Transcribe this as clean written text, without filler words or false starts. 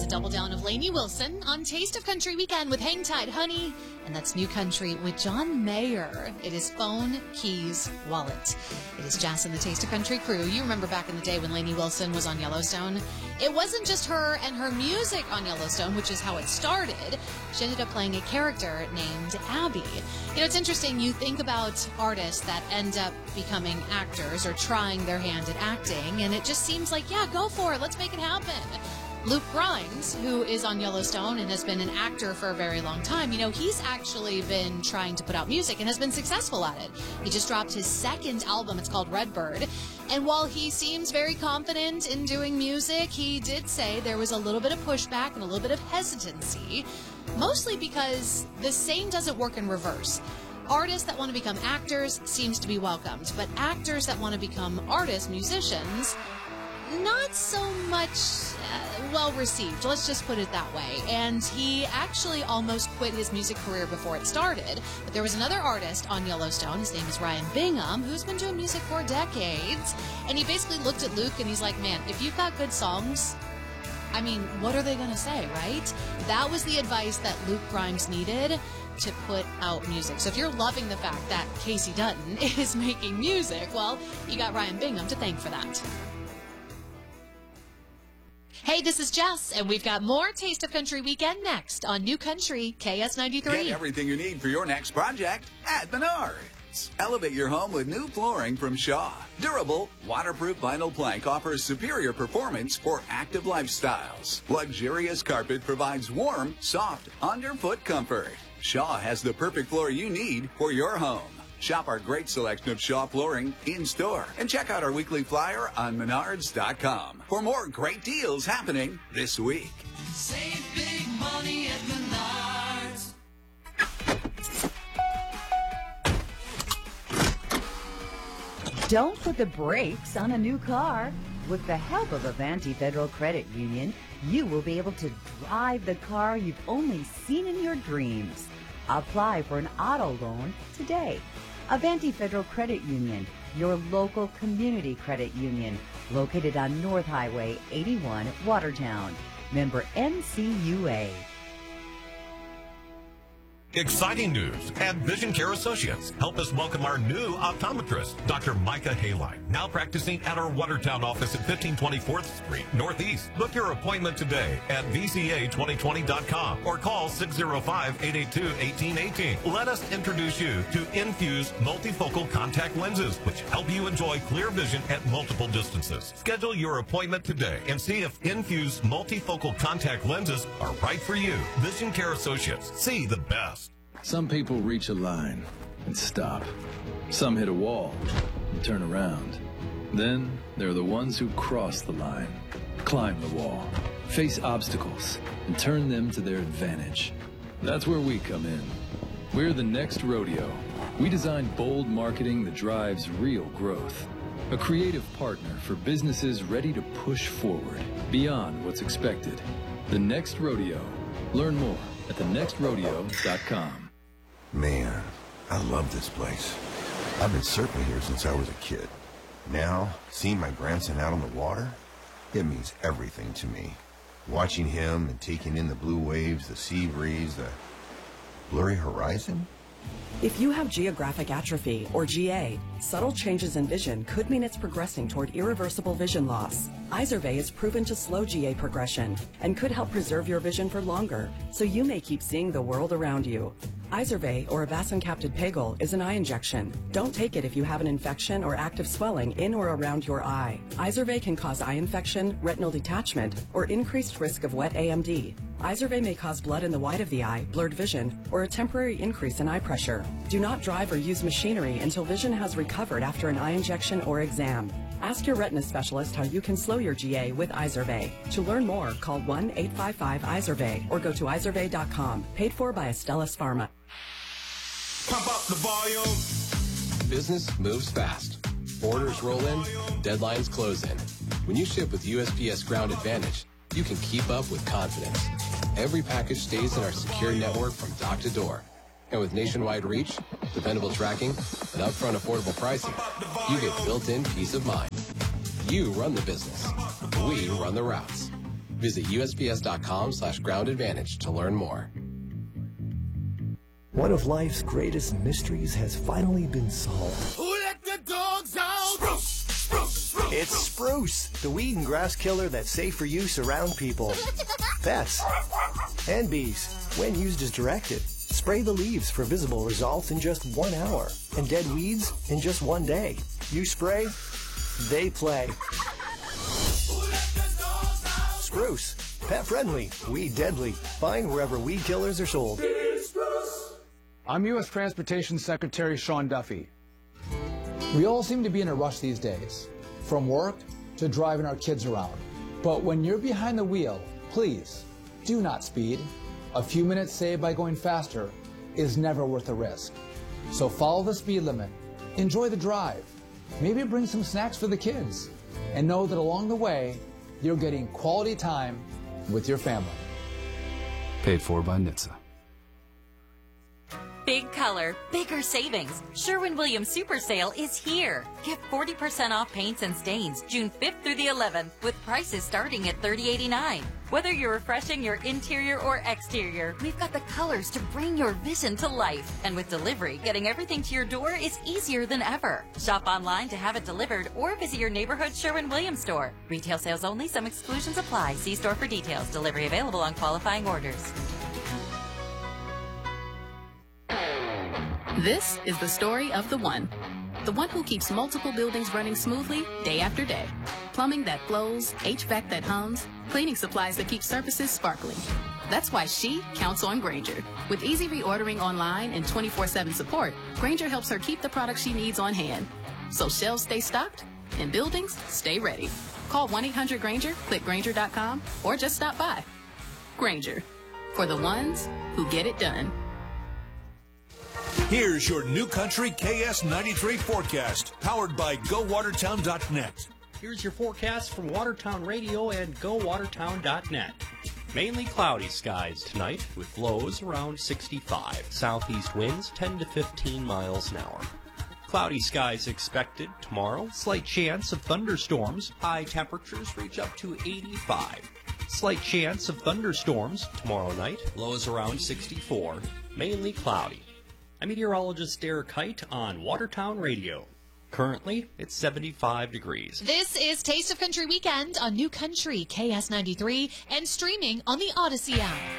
double down of Lainey Wilson on Taste of Country Weekend with Hang Tight Honey. And that's New Country with John Mayer. It is Phone, Keys, Wallet. It is Jess and the Taste of Country crew. You remember back in the day when Lainey Wilson was on Yellowstone? It wasn't just her and her music on Yellowstone, which is how it started. She ended up playing a character named Abby. You know, it's interesting. You think about artists that end up becoming actors or trying their hand at acting, and it just seems like, yeah, go for it. Let's make it happen. Luke Grimes, who is on Yellowstone and has been an actor for a very long time, you know, he's actually been trying to put out music and has been successful at it. He just dropped his second album. It's called Redbird. And while he seems very confident in doing music, he did say there was a little bit of pushback and a little bit of hesitancy, mostly because the same doesn't work in reverse. Artists that want to become actors seems to be welcomed, but actors that want to become artists, musicians, not so much well received. Let's just put it that way. And he actually almost quit his music career before it started. But there was another artist on Yellowstone. His name is Ryan Bingham, who's been doing music for decades. And he basically looked at Luke and he's like, man, if you've got good songs, I mean, what are they going to say, right? That was the advice that Luke Grimes needed to put out music. So if you're loving the fact that Casey Dutton is making music, well, you got Ryan Bingham to thank for that. Hey, this is Jess, and we've got more Taste of Country Weekend next on New Country KS93. Get everything you need for your next project at Menards. Elevate your home with new flooring from Shaw. Durable, waterproof vinyl plank offers superior performance for active lifestyles. Luxurious carpet provides warm, soft, underfoot comfort. Shaw has the perfect floor you need for your home. Shop our great selection of Shaw flooring in-store and check out our weekly flyer on Menards.com for more great deals happening this week. Save big money at Menards. Don't put the brakes on a new car. With the help of Avanti Federal Credit Union, you will be able to drive the car you've only seen in your dreams. Apply for an auto loan today. Avanti Federal Credit Union, your local community credit union, located on North Highway 81, Watertown. Member NCUA. Exciting news at Vision Care Associates. Help us welcome our new optometrist, Dr. Micah Haline, now practicing at our Watertown office at 1524th Street, Northeast. Book your appointment today at VCA2020.com or call 605-882-1818. Let us introduce you to Infuse multifocal contact lenses, which help you enjoy clear vision at multiple distances. Schedule your appointment today and see if Infuse multifocal contact lenses are right for you. Vision Care Associates. See the best. Some people reach a line and stop. Some hit a wall and turn around. Then there are the ones who cross the line, climb the wall, face obstacles, and turn them to their advantage. That's where we come in. We're the next rodeo. We design bold marketing that drives real growth. A creative partner for businesses ready to push forward beyond what's expected. The Next Rodeo. Learn more at thenextrodeo.com. Man, I love this place. I've been surfing here since I was a kid. Now, seeing my grandson out on the water, it means everything to me. Watching him and taking in the blue waves, the sea breeze, the blurry horizon. If you have geographic atrophy, or GA, subtle changes in vision could mean it's progressing toward irreversible vision loss. Izervay is proven to slow GA progression and could help preserve your vision for longer, so you may keep seeing the world around you. Izervay, or avacincaptad pegol, is an eye injection. Don't take it if you have an infection or active swelling in or around your eye. Izervay can cause eye infection, retinal detachment, or increased risk of wet AMD. Izervay may cause blood in the white of the eye, blurred vision, or a temporary increase in eye pressure. Do not drive or use machinery until vision has recovered after an eye injection or exam. Ask your retina specialist how you can slow your GA with Izervay. To learn more, call 1-855-IZERVAY or go to izervay.com. Paid for by Astellas Pharma. Pump up the volume. Business moves fast. Orders roll in, deadlines close in. When you ship with USPS Ground Advantage, you can keep up with confidence. Every package stays in our secure network from dock to door. And with nationwide reach, dependable tracking, and upfront affordable pricing, you get built-in peace of mind. You run the business. We run the routes. Visit USPS.com/groundadvantage to learn more. One of life's greatest mysteries has finally been solved. Who let the dogs out? Spruce, spruce, spruce. It's Spruce, the weed and grass killer that's safe for use around people, pets, and bees. When used as directed, spray the leaves for visible results in just 1 hour, and dead weeds in just 1 day. You spray, they play. Spruce, pet friendly, weed deadly. Find wherever weed killers are sold. I'm U.S. Transportation Secretary Sean Duffy. We all seem to be in a rush these days, from work to driving our kids around. But when you're behind the wheel, please do not speed. A few minutes saved by going faster is never worth the risk. So follow the speed limit, enjoy the drive, maybe bring some snacks for the kids, and know that along the way, you're getting quality time with your family. Paid for by NHTSA. Big color, bigger savings. Sherwin-Williams Super Sale is here. Get 40% off paints and stains June 5th through the 11th with prices starting at $30.89. Whether you're refreshing your interior or exterior, we've got the colors to bring your vision to life. And with delivery, getting everything to your door is easier than ever. Shop online to have it delivered or visit your neighborhood Sherwin-Williams store. Retail sales only. Some exclusions apply. See store for details. Delivery available on qualifying orders. This is the story of the one who keeps multiple buildings running smoothly day after day. Plumbing that flows, HVAC that hums, cleaning supplies that keep surfaces sparkling. That's why she counts on Grainger. With easy reordering online and 24/7 support, Grainger helps her keep the products she needs on hand. So shelves stay stocked and buildings stay ready. Call 1-800-GRAINGER, click Grainger.com, or just stop by. Grainger, for the ones who get it done. Here's your New Country KS93 forecast, powered by GoWatertown.net. Here's your forecast from Watertown Radio and GoWatertown.net. Mainly cloudy skies tonight with lows around 65. Southeast winds 10 to 15 miles an hour. Cloudy skies expected tomorrow. Slight chance of thunderstorms. High temperatures reach up to 85. Slight chance of thunderstorms tomorrow night. Lows around 64. Mainly cloudy. I'm meteorologist Derek Height on Watertown Radio. Currently, it's 75 degrees. This is Taste of Country Weekend on New Country KS93 and streaming on the Odyssey app.